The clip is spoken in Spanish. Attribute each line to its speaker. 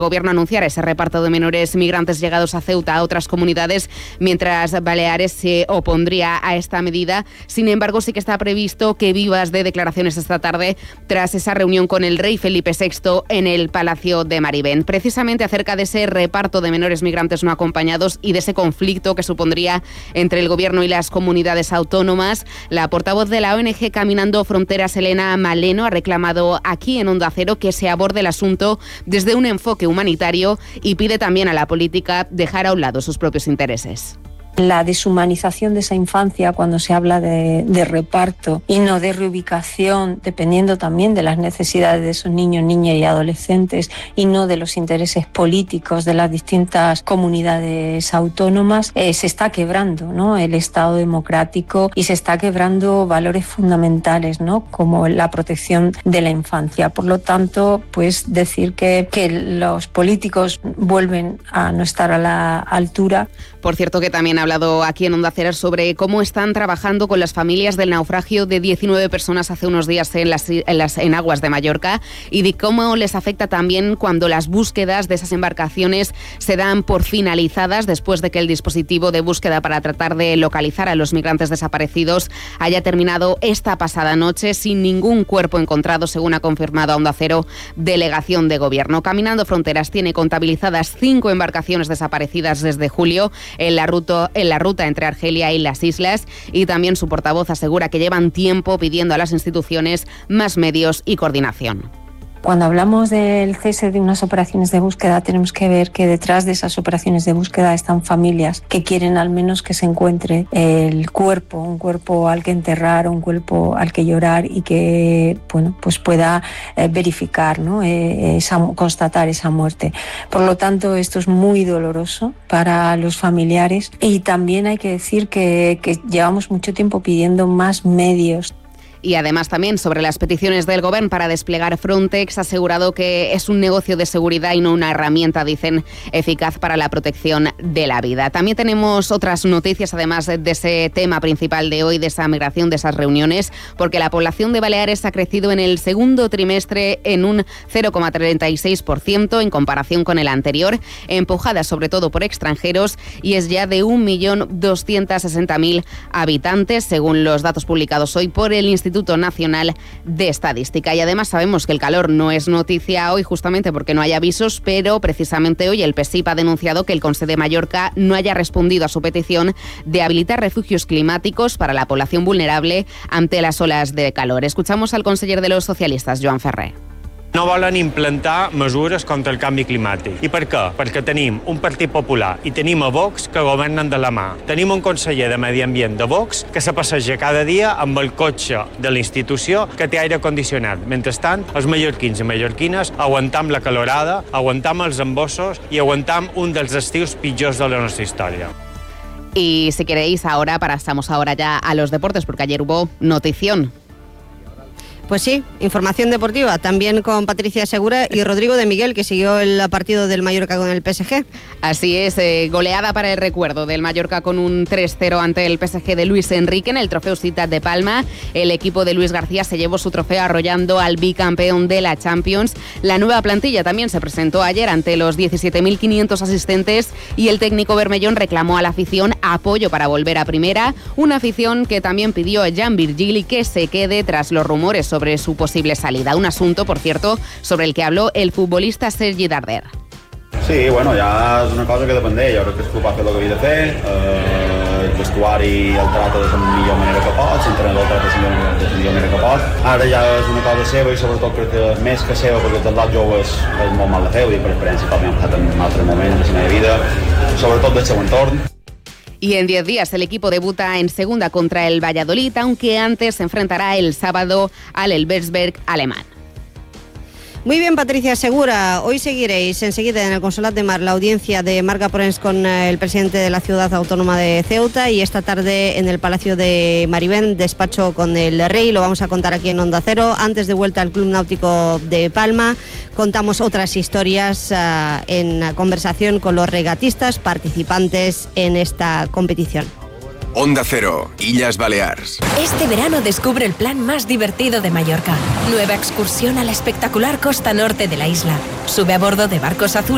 Speaker 1: Gobierno anunciara ese reparto de menores migrantes llegados a Ceuta a otras comunidades, mientras Baleares se opondría a esta medida. Sin embargo, sí que está previsto que vivas de declaraciones esta tarde tras esa reunión con el rey Felipe VI en el Palacio de Marivent, precisamente acerca de ese reparto de menores migrantes no acompañados y de ese conflicto que supondría entre el Gobierno y las comunidades autónomas. La portavoz de la ONG Caminando Fronteras, Elena Maleno, ha reclamado aquí en Onda Cero que se aborde el asunto desde un enfoque humanitario y pide también a la política dejar a un lado sus propios intereses.
Speaker 2: La deshumanización de esa infancia cuando se habla de reparto y no de reubicación, dependiendo también de las necesidades de esos niños, niñas y adolescentes y no de los intereses políticos de las distintas comunidades autónomas, se está quebrando, ¿no?, el Estado democrático y se está quebrando valores fundamentales, ¿no?, como la protección de la infancia. Por lo tanto, pues decir que los políticos vuelven a no estar a la altura.
Speaker 1: Por cierto, que también ha hablado aquí en Onda Cero sobre cómo están trabajando con las familias del naufragio de 19 personas hace unos días en aguas de Mallorca y de cómo les afecta también cuando las búsquedas de esas embarcaciones se dan por finalizadas después de que el dispositivo de búsqueda para tratar de localizar a los migrantes desaparecidos haya terminado esta pasada noche sin ningún cuerpo encontrado, según ha confirmado a Onda Cero delegación de Gobierno. Caminando Fronteras tiene contabilizadas 5 embarcaciones desaparecidas desde julio en la ruta entre Argelia y las islas, y también su portavoz asegura que llevan tiempo pidiendo a las instituciones más medios y coordinación.
Speaker 2: Cuando hablamos del cese de unas operaciones de búsqueda, tenemos que ver que detrás de esas operaciones de búsqueda están familias que quieren al menos que se encuentre el cuerpo, un cuerpo al que enterrar, un cuerpo al que llorar y que, bueno, pues pueda verificar, ¿no?, constatar esa muerte. Por lo tanto, esto es muy doloroso para los familiares y también hay que decir que llevamos mucho tiempo pidiendo más medios.
Speaker 1: Y además también sobre las peticiones del Gobierno para desplegar Frontex, ha asegurado que es un negocio de seguridad y no una herramienta, dicen, eficaz para la protección de la vida. También tenemos otras noticias, además de ese tema principal de hoy, de esa migración, de esas reuniones, porque la población de Baleares ha crecido en el segundo trimestre en un 0,36% en comparación con el anterior, empujada sobre todo por extranjeros, y es ya de 1.260.000 habitantes, según los datos publicados hoy por el Instituto Nacional de Estadística. Y además sabemos que el calor no es noticia hoy justamente porque no hay avisos, pero precisamente hoy el PSIP ha denunciado que el Consell de Mallorca no haya respondido a su petición de habilitar refugios climáticos para la población vulnerable ante las olas de calor. Escuchamos al conseller de los socialistes, Joan Ferrer.
Speaker 3: No volen implantar mesures contra el canvi climàtic. I per què? Perquè tenim un Partit Popular i tenim a Vox que governen de la mà. Tenim un conseller de Medi Ambient de Vox que se passeja cada dia amb el cotxe de la institució que té aire condicionat. Mentrestant, els mallorquins i mallorquines aguantam la calorada, aguantam els embossos i aguantam un dels estius pitjors de la nostra història.
Speaker 1: Y si queréis, pasamos ahora ya a los deportes, porque ayer hubo notición.
Speaker 4: Pues sí, información deportiva, también con Patricia Segura y Rodrigo de Miguel, que siguió el partido del Mallorca con el PSG.
Speaker 1: Así es, goleada para el recuerdo del Mallorca con un 3-0 ante el PSG de Luis Enrique en el Trofeu Ciutat de Palma. El equipo de Luis García se llevó su trofeo arrollando al bicampeón de la Champions. La nueva plantilla también se presentó ayer ante los 17.500 asistentes y el técnico bermellón reclamó a la afición apoyo para volver a primera, una afición que también pidió a Jan Virgili que se quede tras los rumores sobre su posible salida. Un asunto, por cierto, sobre el que habló el futbolista Sergi Darder.
Speaker 5: Sí, bueno, ja és una cosa que depèn d'ell. Jo crec que el club va fer el que havia de fer, el vestuari el trata de la millor manera que pot, l'entrenador el trata de la millor manera que pot. Ara ja és una cosa seva i sobretot crec que més que seva, perquè dels dos joves és molt mal de fer, i per experiència com hem passat en altres moments de la meva vida, sobretot del seu entorn.
Speaker 1: Y en 10 días el equipo debuta en segunda contra el Valladolid, aunque antes se enfrentará el sábado al Elversberg alemán.
Speaker 4: Muy bien, Patricia Segura. Hoy seguiréis enseguida en el Consolat de Mar la audiencia de Marga Porens con el presidente de la ciudad autónoma de Ceuta, y esta tarde en el Palacio de Marivent despacho con el Rey. Lo vamos a contar aquí en Onda Cero. Antes de vuelta al Club Náutico de Palma, contamos otras historias en conversación con los regatistas participantes en esta competición.
Speaker 6: Onda Cero, Illes Balears.
Speaker 7: Este verano descubre el plan más divertido de Mallorca. Nueva excursión a la espectacular costa norte de la isla. Sube a bordo de barcos azules